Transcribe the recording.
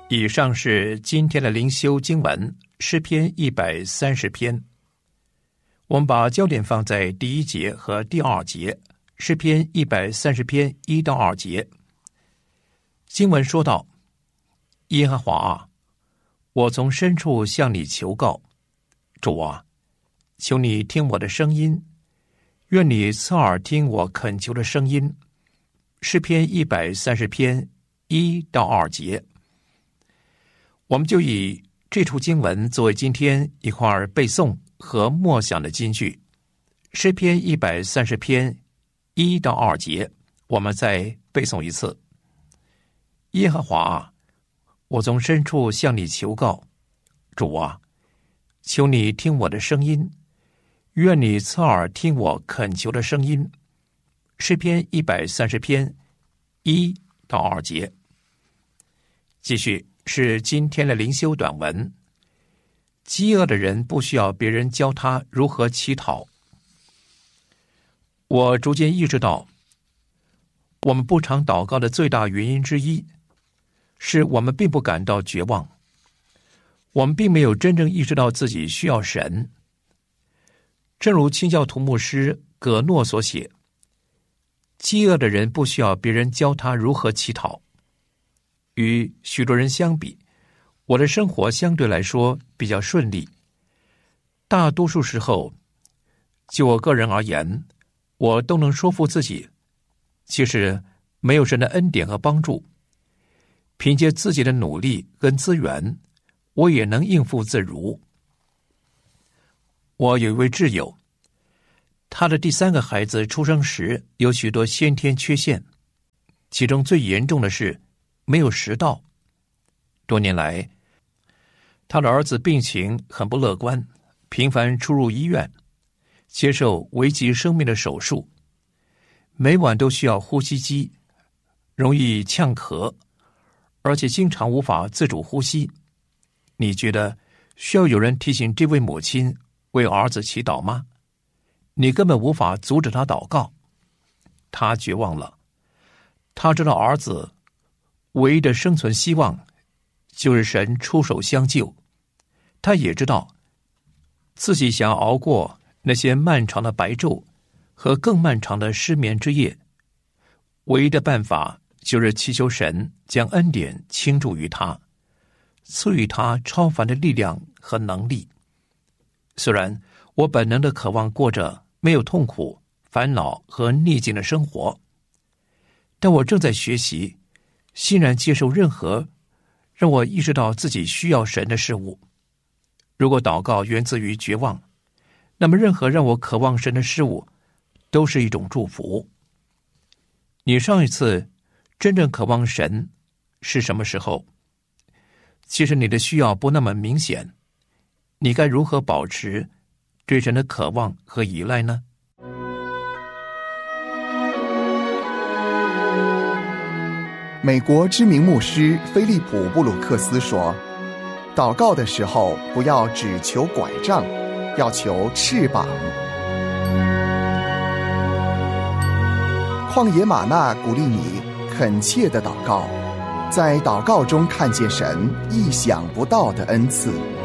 以上是今天的灵修经文，诗篇130篇。我们把焦点放在第1节和第2节，诗篇130篇1到2节。经文说道：耶和华啊，我从深处向你求告，主啊，求你听我的声音，愿你侧耳听我恳求的声音。诗篇130篇1到2节。我们就以这处经文作为今天一块背诵和默想的金句。诗篇130篇1到2节，我们再背诵一次。耶和华啊，我从深处向你求告，主啊，求你听我的声音，愿你侧耳听我恳求的声音。诗篇130篇1到2节。继续是今天的灵修短文。饥饿的人不需要别人教他如何乞讨。我逐渐意识到，我们不常祷告的最大原因之一，是我们并不感到绝望，我们并没有真正意识到自己需要神。正如清教徒牧师葛诺所写，饥饿的人不需要别人教他如何乞讨。与许多人相比，我的生活相对来说比较顺利。大多数时候，就我个人而言，我都能说服自己，其实没有神的恩典和帮助，凭借自己的努力跟资源，我也能应付自如。我有一位挚友，他的第3个孩子出生时有许多先天缺陷，其中最严重的是没有食道。多年来，他的儿子病情很不乐观，频繁出入医院，接受危及生命的手术，每晚都需要呼吸机，容易呛咳，而且经常无法自主呼吸。你觉得需要有人提醒这位母亲为儿子祈祷吗？你根本无法阻止他祷告。他绝望了，他知道儿子唯一的生存希望就是神出手相救。他也知道自己想要熬过那些漫长的白昼和更漫长的失眠之夜，唯一的办法就是祈求神将恩典倾注于他，赐予他超凡的力量和能力。虽然我本能的渴望过着没有痛苦、烦恼和逆境的生活，但我正在学习欣然接受任何让我意识到自己需要神的事物。如果祷告源自于绝望，那么任何让我渴望神的事物都是一种祝福。你上一次真正渴望神是什么时候？其实你的需要不那么明显，你该如何保持对神的渴望和依赖呢？ 美国知名牧师菲利普·布鲁克斯说，祷告的时候不要只求拐杖，要求翅膀。旷野吗哪鼓励你恳切的祷告，在祷告中看见神意想不到的恩赐。